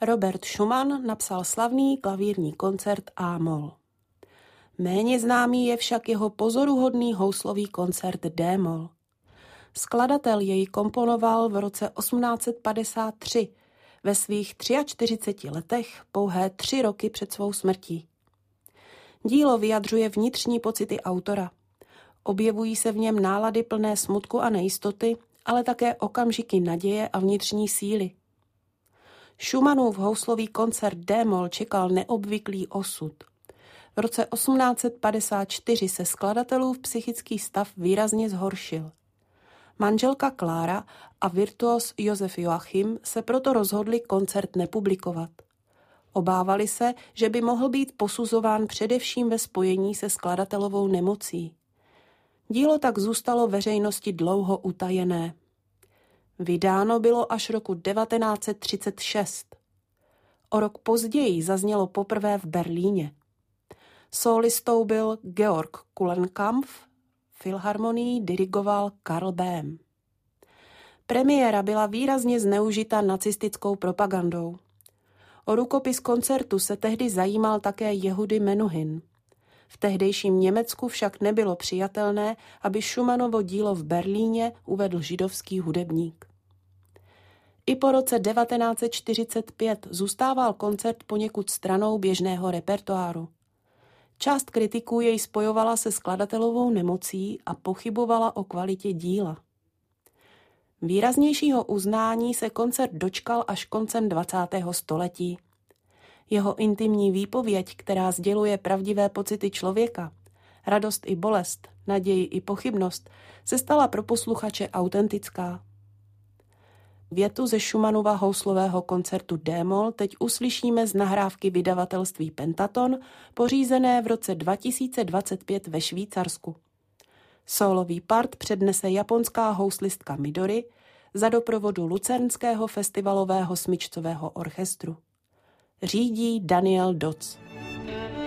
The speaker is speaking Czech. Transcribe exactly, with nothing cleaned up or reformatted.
Robert Schumann napsal slavný klavírní koncert A-moll. Méně známý je však jeho pozoruhodný houslový koncert D-moll. Skladatel jej komponoval v roce osmnáct set padesát tři, ve svých čtyřiceti třech letech, pouhé tři roky před svou smrtí. Dílo vyjadřuje vnitřní pocity autora. Objevují se v něm nálady plné smutku a nejistoty, ale také okamžiky naděje a vnitřní síly. Schumannův houslový koncert D-moll čekal neobvyklý osud. V roce osmnáct set padesát čtyři se skladatelův psychický stav výrazně zhoršil. Manželka Klára a virtuos Josef Joachim se proto rozhodli koncert nepublikovat. Obávali se, že by mohl být posuzován především ve spojení se skladatelovou nemocí. Dílo tak zůstalo veřejnosti dlouho utajené. Vydáno bylo až roku devatenáct set třicet šest. O rok později zaznělo poprvé v Berlíně. Sólistou byl Georg Kulenkampff, filharmonii dirigoval Karl Böhm. Premiéra byla výrazně zneužita nacistickou propagandou. O rukopis koncertu se tehdy zajímal také Jehudy Menuhin. V tehdejším Německu však nebylo přijatelné, aby Schumannovo dílo v Berlíně uvedl židovský hudebník. I po roce devatenáct set čtyřicet pět zůstával koncert poněkud stranou běžného repertoáru. Část kritiků jej spojovala se skladatelovou nemocí a pochybovala o kvalitě díla. Výraznějšího uznání se koncert dočkal až koncem dvacátého století. Jeho intimní výpověď, která sděluje pravdivé pocity člověka, radost i bolest, naději i pochybnost, se stala pro posluchače autentická. Větu ze Schumannova houslového koncertu D-moll teď uslyšíme z nahrávky vydavatelství Pentaton, pořízené v roce dva tisíce dvacet pět ve Švýcarsku. Sólový part přednese japonská houslistka Midori za doprovodu Lucernského festivalového smyčcového orchestru. Řídí Daniel Dodds.